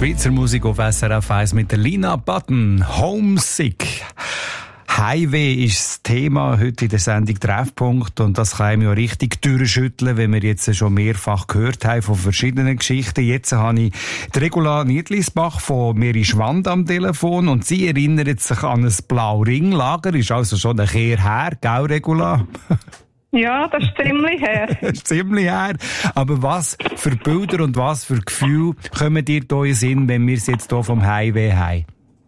Schweizer Musik auf SRF 1 mit der Lina Button. Homesick. Heimweh ist das Thema heute in der Sendung Treffpunkt und das kann einem ja richtig durchschütteln, wenn wir jetzt schon mehrfach gehört haben von verschiedenen Geschichten. Jetzt habe ich die Regula Niedlisbach von Meri Schwand am Telefon und sie erinnert sich an ein Blau-Ring-Lager. Ist also schon ein Kehr her, gell Regula? Ja, das ist ziemlich her. Das ist ziemlich her. Aber was für Bilder und was für Gefühle kommen dir da in den Sinn, wenn wir es jetzt hier vom Heimweh haben?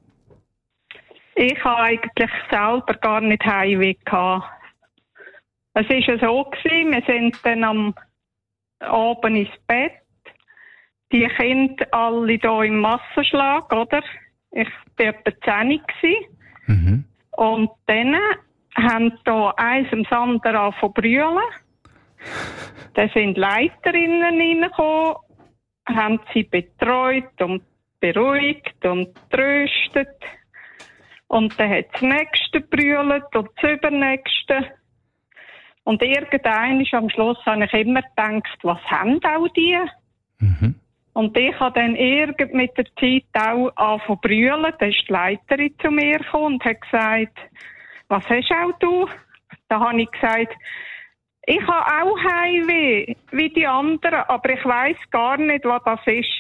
Ich habe eigentlich selber gar nicht Heimweh gehabt. Es war ja so, wir sind dann am Abend ins Bett. Die Kinder alle hier im Massenschlag, oder? Ich war etwa 10 gewesen. Und dann haben hier eins am anderen angefangen zu brüllen. Dann sind Leiterinnen reingekommen, haben sie betreut und beruhigt und tröstet. Und dann hat das Nächste brüllt und das Übernächste. Und irgendwann am Schluss habe ich immer gedacht, was haben auch die? Und ich habe dann mit der Zeit auch angefangen zu brüllen. Dann ist die Leiterin zu mir gekommen und hat gesagt, was hast auch du? Da habe ich gesagt, ich habe auch Heimweh, wie die anderen, aber ich weiss gar nicht, was das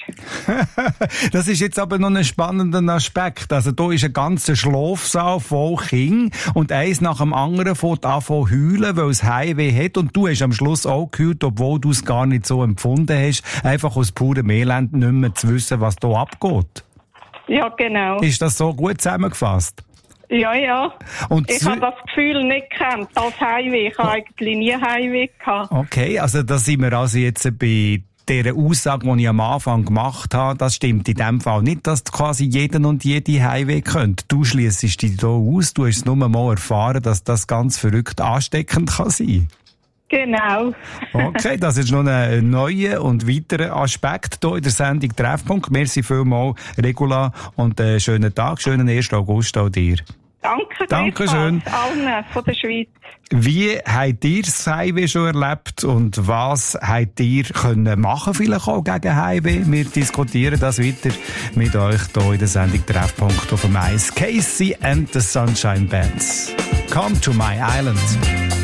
ist. Das ist jetzt aber noch ein spannender Aspekt. Also da ist ein ganzer Schlafsaal voll Kinder und eins nach dem anderen fängt an zu heulen, weil es Heimweh hat und du hast am Schluss auch geheult, obwohl du es gar nicht so empfunden hast, einfach aus purem Elend nicht mehr zu wissen, was da abgeht. Ja, genau. Ist das so gut zusammengefasst? Ja. Und ich habe das Gefühl nicht gekannt als Heimweh. Ich habe eigentlich nie Heimweh gehabt. Okay, also da sind wir also jetzt bei dieser Aussage, die ich am Anfang gemacht habe. Das stimmt in dem Fall nicht, dass quasi jeden und jede Heimweh könnt. Du schliessest dich da aus, du hast nur mal erfahren, dass das ganz verrückt ansteckend kann sein. Genau. Okay, das ist noch ein neuer und weiterer Aspekt hier in der Sendung Treffpunkt. Merci vielmals, Regula, und einen schönen Tag, schönen 1. August auch dir. Danke schön. Allen von der Schweiz. Wie habt ihr das Heimweh schon erlebt und was habt ihr können machen, vielleicht auch gegen Heimweh? Wir diskutieren das weiter mit euch hier in der Sendung Treffpunkt auf dem Eis. Casey and the Sunshine Bands. Come to my island.